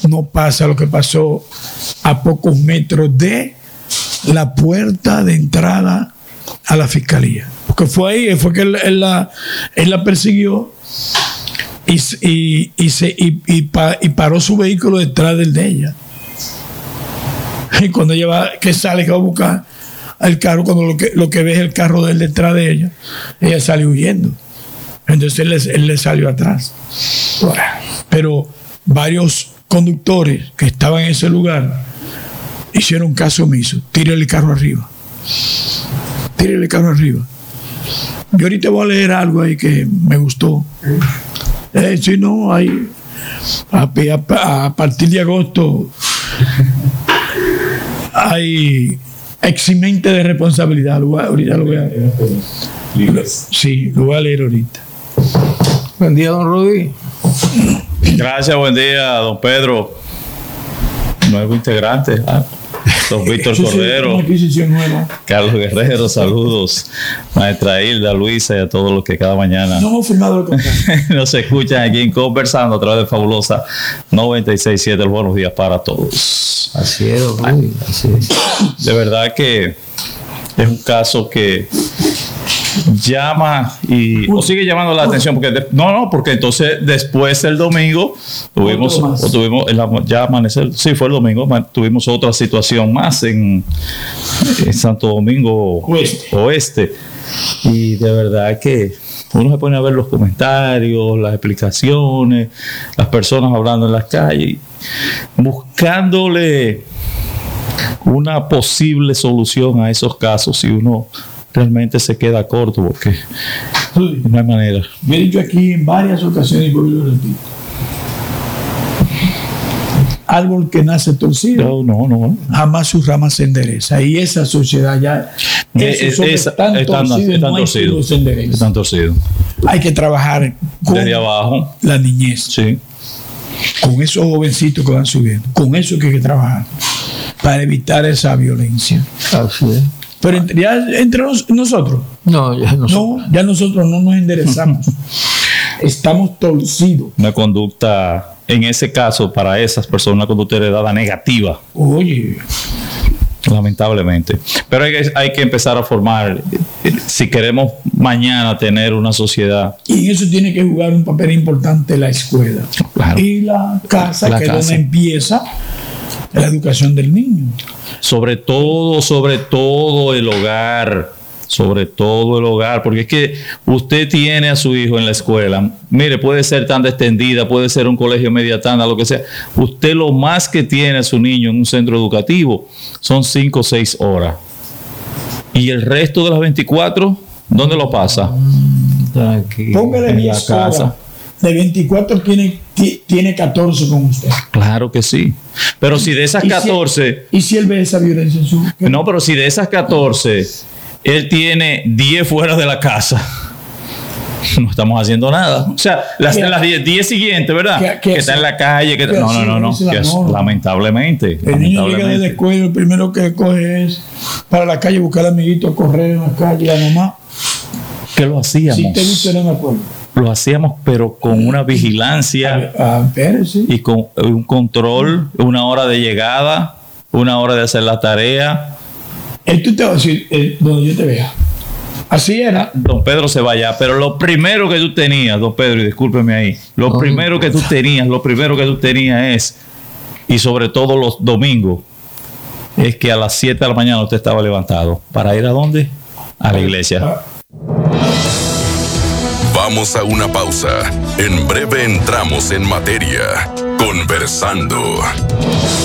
no pasa lo que pasó a pocos metros de la puerta de entrada a la fiscalía. Porque fue ahí, fue que él la persiguió y paró su vehículo detrás del de ella. Y cuando ella va, que sale, que va a buscar el carro, cuando lo que ve es el carro de él detrás de ella sale huyendo. Entonces él le salió atrás. Pero varios conductores que estaban en ese lugar hicieron caso omiso. Tírele el carro arriba. Tírele el carro arriba. Yo ahorita voy a leer algo ahí que me gustó. Si no, hay a partir de agosto hay eximente de responsabilidad. Ahorita lo voy a leer. Sí, lo voy a leer ahorita. Buen día, don Rudy. Gracias, buen día, don Pedro. Nuevo integrante. Don Víctor Cordero, Carlos Guerrero, saludos. Maestra Hilda, Luisa y a todos los que cada mañana nos escuchan aquí Conversando a través de Fabulosa 96.7. Buenos días para todos. Así es, Rudy, así es. De verdad que es un caso que llama o sigue llamando la atención porque entonces después el domingo tuvimos ya amanecer, sí, fue el domingo, tuvimos otra situación más en Santo Domingo Oeste, y de verdad que uno se pone a ver los comentarios, las explicaciones, las personas hablando en las calles, buscándole una posible solución a esos casos, y uno realmente se queda corto porque no hay manera. Me he dicho aquí en varias ocasiones y lo repito: árbol que nace torcido, no, jamás sus ramas se endereza. Y esa sociedad ya están torcidos. Hay que trabajar desde abajo, la niñez, sí, con esos jovencitos que van subiendo, con eso que hay que trabajar para evitar esa violencia. Así es. Pero ya entre nosotros, ya nosotros no nos enderezamos. Estamos torcidos. Una conducta, en ese caso, para esas personas, una conducta heredada negativa. Oye, lamentablemente. Pero hay que empezar a formar, si queremos mañana tener una sociedad. Y en eso tiene que jugar un papel importante la escuela. Claro. Y la casa, que es donde empieza la educación del niño. Sobre todo el hogar. Sobre todo el hogar, porque es que usted tiene a su hijo en la escuela, mire, puede ser tan extendida, puede ser un colegio media tanda, lo que sea, usted lo más que tiene a su niño en un centro educativo son 5 o 6 horas, y el resto de las 24, ¿dónde lo pasa? Póngale en la casa. De 24 tiene 14 con usted. Claro que sí. Pero si de esas 14... ¿Y si él ve esa violencia en su... No, pero si de esas 14... él tiene 10 fuera de la casa, no estamos haciendo nada. O sea, las 10 siguientes, ¿verdad? Que está en la calle. No. Lamentablemente. El niño llega de la escuela, lo primero que coge es para la calle, buscar amiguitos, correr en la calle, la mamá. ¿Qué lo hacíamos? Si te viste, no me acuerdo. Lo hacíamos, pero con una vigilancia y con un control, una hora de llegada, una hora de hacer la tarea. Tú te vas a decir donde yo te vea. Así era. Don Pedro se vaya, pero lo primero que tú tenías, don Pedro, y discúlpeme ahí, lo primero que tú tenías es, y sobre todo los domingos, es que a las 7 de la mañana usted estaba levantado. ¿Para ir a dónde? A la iglesia. Vamos a una pausa. En breve entramos en materia. Conversando.